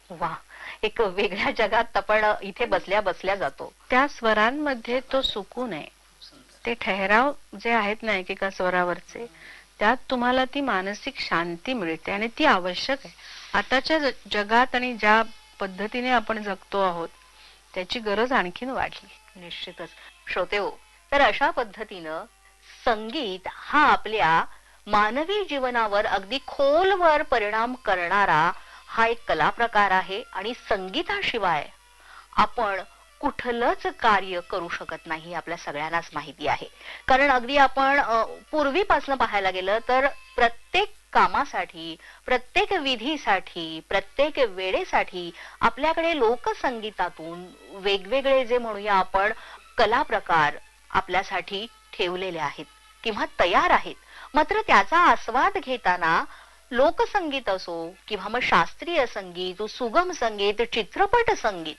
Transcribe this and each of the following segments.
वा, एक वेगळ्या जगात आपण इथे बसल्या बसल्या जातो. त्या स्वरांमध्ये तो सुकून आहे. ते ठहराव जे आहेत ना एकेका स्वरावरचे, त्यात तुम्हाला ती मानसिक शांती मिळते आणि ती आवश्यक आहे. आताच्या जगात आणि ज्या पद्धतीने आपण जगतो आहोत त्याची गरज आणखीन वाढली. निश्चितच. श्रोतेहो, तर अशा पद्धतीनं संगीत हा आपल्या मानवी जीवनावर अगदी खोलवर परिणाम करणारा हा एक कला प्रकार आहे आणि संगीताशिवाय आपण कुठलंच कार्य करू शकत नाही, आपल्या सगळ्यांनाच माहिती आहे. कारण अगदी आपण पूर्वीपासून पाहायला गेलं तर प्रत्येक कामासाठी, प्रत्येक विधीसाठी, प्रत्येक वेळेसाठी आपल्याकडे लोकसंगीतातून वेगवेगळे जे म्हणूया आपण कला प्रकार आपल्यासाठी ठेवलेले आहेत किंवा तयार आहेत. मात्र त्याचा आस्वाद घेताना लोकसंगीत असो किंवा मग शास्त्रीय संगीत, सुगम संगीत, चित्रपट संगीत,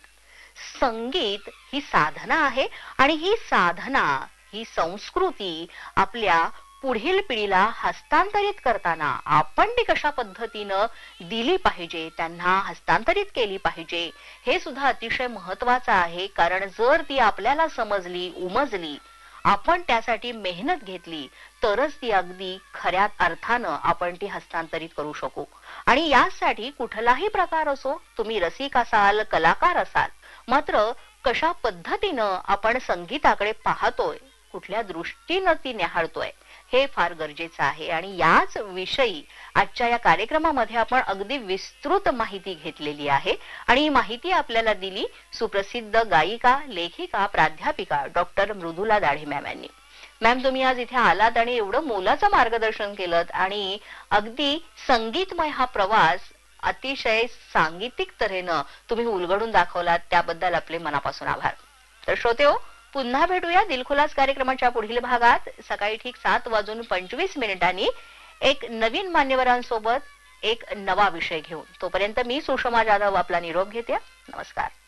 संगीत ही साधना आहे आणि ही साधना, ही संस्कृती आपल्या पुढील पिढीला हस्तांतरित करताना आपण ती कशा पद्धतीनं दिली पाहिजे, त्यांना हस्तांतरित केली पाहिजे, हे सुद्धा अतिशय महत्वाचं आहे. कारण जर ती आपल्याला समजली, उमजली, आपण त्यासाठी मेहनत घेतली तरच ती अगदी खऱ्या अर्थानं आपण ती हस्तांतरित करू शकू. आणि यासाठी कुठलाही प्रकार असो, तुम्ही रसिक असाल, कलाकार असाल, मात्र कशा पद्धतीनं आपण संगीताकडे पाहतोय, कुठल्या दृष्टीनं ती निहाळतोय, हे फार गरजेचं आहे. आणि याच विषयी आजच्या या कार्यक्रमामध्ये आपण अगदी विस्तृत माहिती घेतलेली आहे आणि ही माहिती आपल्याला दिली सुप्रसिद्ध गायिका, लेखिका, प्राध्यापिका डॉक्टर मृदुला दाढे मॅम यांनी. मॅम, तुम्ही आज इथे आलात आणि एवढं मोलाचं मार्गदर्शन केलं आणि अगदी संगीतमय हा प्रवास अतिशय सांगीतिक तऱ्हेनं तुम्ही उलगडून दाखवलात, त्याबद्दल आपले मनापासून आभार. तर श्रोतेहो, पुन्हा भेटूया दिलखुलास कार्यक्रमाच्या पुढील भागात सकाळी ठीक 7:25 एक नवीन मान्यवरांसोबत एक नवा विषय घेऊन. तोपर्यंत मी सुषमा जाधव आपला निरोप घेते. नमस्कार.